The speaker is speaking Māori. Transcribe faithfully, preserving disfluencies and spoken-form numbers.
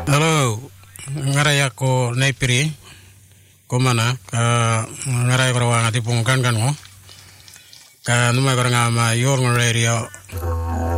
Halo, ngarai ako naipiri, komana, ka ngarai ko rawang ati pungkan kan mo, ka numay ko nga ma yor ng radio,